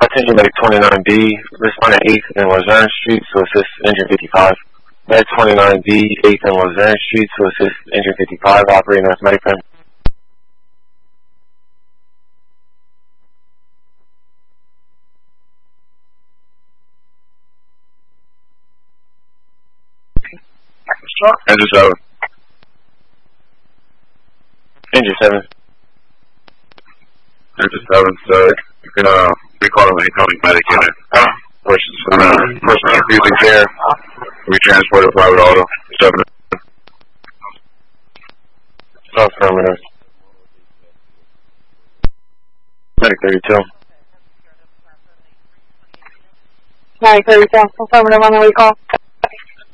Attention Med 29B, responding 8th and Luzerne Street to assist engine 55. Med 29B, 8th and Luzerne Street to assist engine 55, operating as Medicare. Engine 7. Engine 7. Engine 7, so you can recall an incoming medic in it. Person refusing care. We transport a private auto. 7. Affirmative. Medic 32. Medic 32, affirmative on the recall.